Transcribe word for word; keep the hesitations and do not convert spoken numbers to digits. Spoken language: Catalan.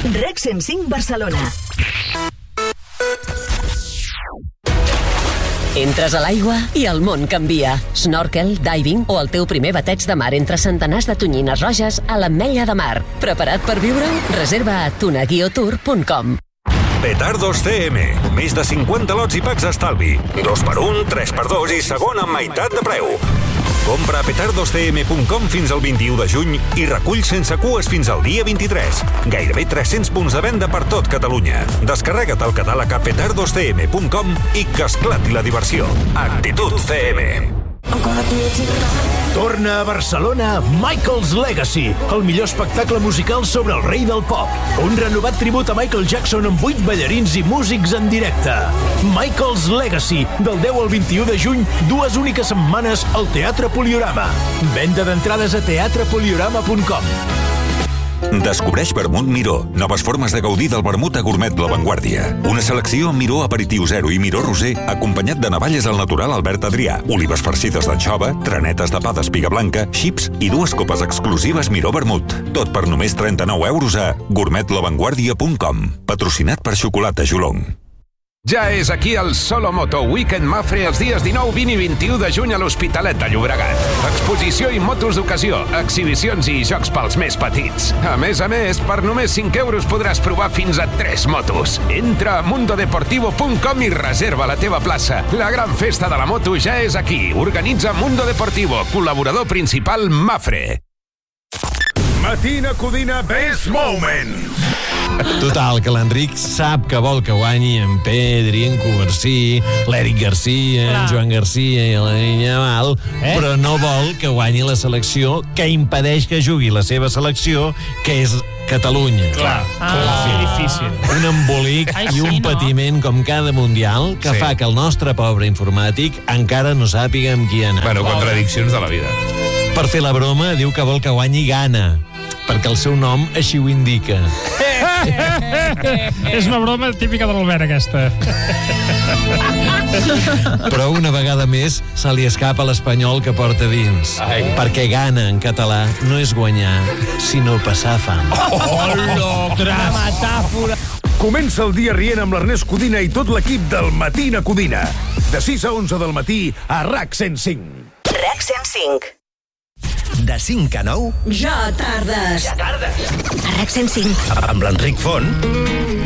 Rec cent cinc Barcelona. Entres a l'aigua i el món canvia. Snorkel, diving o el teu primer bateig de mar entre centenars de tonyines roges a l'Ametlla de Mar. Preparat per viure-ho? Reserva a tuna guió tour punt com. Petardos C M. Més de cinquanta lots i packs d'estalvi. dos per un, tres per dos i segon amb meitat de preu. Compra a petardos c m punt com fins al vint-i-u de juny i recull sense cues fins al dia vint-i-tres. Gairebé tres-cents punts de venda per tot Catalunya. Descarrega't el catàleg a petardos c m punt com i que esclati la diversió. Actitud C M. Torna a Barcelona Michael's Legacy, el millor espectacle musical sobre el rei del pop. Un renovat tribut a Michael Jackson amb vuit ballarins i músics en directe. Michael's Legacy, del deu al vint-i-u de juny, dues úniques setmanes al Teatre Poliorama. Venda d'entrades a teatre poliorama punt com. Descobreix Vermut Miró. Noves formes de gaudir del vermut a gourmet La Vanguardia. Una selecció amb Miró Aperitiu Zero i Miró Roser, acompanyat de navalles al natural Albert Adrià, olives farcides d'anxova, trenetes de pa d'espiga blanca, xips i dues copes exclusives Miró Vermut. Tot per només trenta-nou euros a gourmet la vanguardia punt com. Patrocinat per Xocolata Jolong. Ja és aquí el Solomoto Weekend Mafre els dies dinou, vint i vint-i-u de juny a l'Hospitalet de Llobregat. Exposició i motos d'ocasió, exhibicions i jocs pels més petits. A més a més, per només cinc euros podràs provar fins a tres motos. Entra a mundo deportivo punt com i reserva la teva plaça. La gran festa de la moto ja és aquí. Organitza Mundo Deportivo, col·laborador principal Mafre. Matina Codina Best Moments. Total, que l'Enric sap que vol que guanyi en Pedri, en Covarsí, l'Eric Garcia, en Joan Garcia i la Niña Val, eh? Però no vol que guanyi la selecció que impedeix que jugui la seva selecció, que és Catalunya. Clar, ah. Sí, difícil. Un embolic Ai, i un sí, no? patiment com cada mundial que sí. fa que el nostre pobre informàtic encara no sàpiga amb qui anar. Bueno, contradiccions de la vida. Per fer la broma, diu que vol que guanyi Ghana, perquè el seu nom així ho indica. És una broma típica de l'Albert, aquesta. Però una vegada més se li escapa l'espanyol que porta dins. Ai. Perquè Ghana, en català, no és guanyar, sinó passar fam. Oh, no, quina metàfora! Comença el dia rient amb l'Ernest Codina i tot l'equip del Matina Codina. De sis a onze del matí a RAC cent cinc. RAC cent cinc. De cinc a nou... Ja tardes. Ja tardes. A RAC cent cinc. Amb l'Enric Font